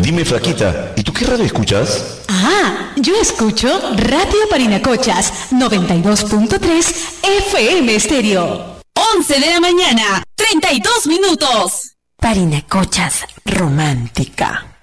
Dime, flaquita, ¿y tú qué radio escuchas? Ah, yo escucho Radio Parinacochas 92.3 FM Estéreo. 11 de la mañana, 32 minutos. Parinacochas romántica.